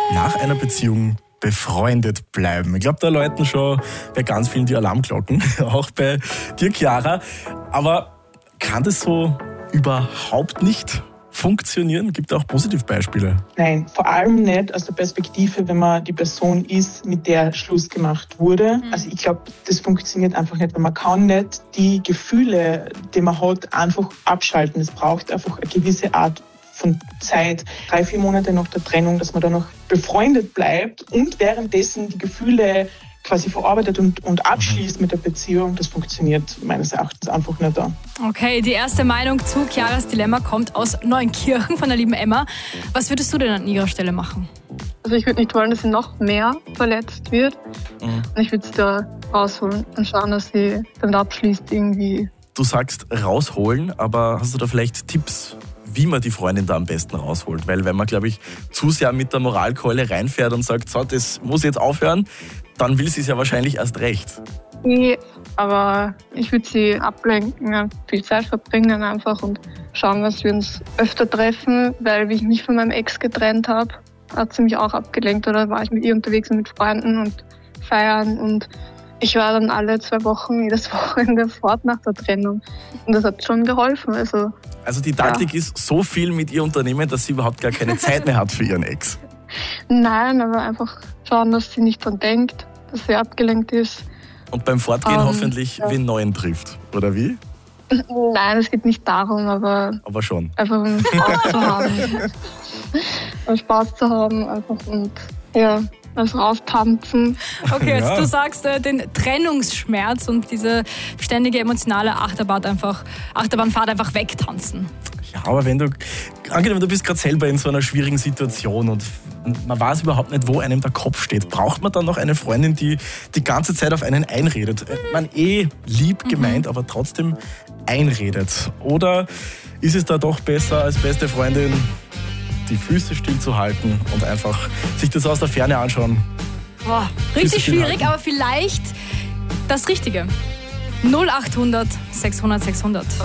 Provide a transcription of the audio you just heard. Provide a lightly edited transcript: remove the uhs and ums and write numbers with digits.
Nach einer Beziehung befreundet bleiben. Ich glaube, da läuten schon bei ganz vielen die Alarmglocken, auch bei dir, Chiara. Aber kann das so überhaupt nicht funktionieren? Gibt es auch Positivbeispiele? Nein, vor allem nicht aus der Perspektive, wenn man die Person ist, mit der Schluss gemacht wurde. Also ich glaube, das funktioniert einfach nicht, weil man kann nicht die Gefühle, die man hat, einfach abschalten. Es braucht einfach eine gewisse Art von Zeit, 3-4 Monate nach der Trennung, dass man da noch befreundet bleibt und währenddessen die Gefühle quasi verarbeitet und abschließt mit der Beziehung. Das funktioniert meines Erachtens einfach nicht da. Okay, die erste Meinung zu Chiaras Dilemma kommt aus Neunkirchen von der lieben Emma. Was würdest du denn an ihrer Stelle machen? Also ich würde nicht wollen, dass sie noch mehr verletzt wird. Und ich würde sie da rausholen und schauen, dass sie damit abschließt irgendwie. Du sagst rausholen, aber hast du da vielleicht Tipps, wie man die Freundin da am besten rausholt? Weil wenn man, glaube ich, zu sehr mit der Moralkeule reinfährt und sagt, so, das muss jetzt aufhören, dann will sie es ja wahrscheinlich erst recht. Nee, aber ich würde sie ablenken, viel Zeit verbringen einfach und schauen, dass wir uns öfter treffen, weil wie ich mich von meinem Ex getrennt habe, hat sie mich auch abgelenkt oder war ich mit ihr unterwegs und mit Freunden und feiern und ich war dann alle 2 Wochen, jedes Wochenende fort nach der Trennung und das hat schon geholfen. Also die Taktik ist, so viel mit ihr unternehmen, dass sie überhaupt gar keine Zeit mehr hat für ihren Ex. Nein, aber einfach schauen, dass sie nicht dran denkt, dass sie abgelenkt ist. Und beim Fortgehen hoffentlich wen Neuen trifft, oder wie? Nein, es geht nicht darum, aber schon. Einfach um Spaß zu haben. Um Spaß zu haben einfach und ja, das raustanzen. Okay, jetzt du sagst den Trennungsschmerz und diese ständige emotionale Achterbahnfahrt einfach wegtanzen. Ja, aber angenommen, du bist gerade selber in so einer schwierigen Situation und man weiß überhaupt nicht, wo einem der Kopf steht. Braucht man dann noch eine Freundin, die die ganze Zeit auf einen einredet? Man lieb gemeint, aber trotzdem einredet. Oder ist es da doch besser, als beste Freundin die Füße stillzuhalten und einfach sich das aus der Ferne anschauen? Boah, richtig schwierig, aber vielleicht das Richtige. 0800 600 600.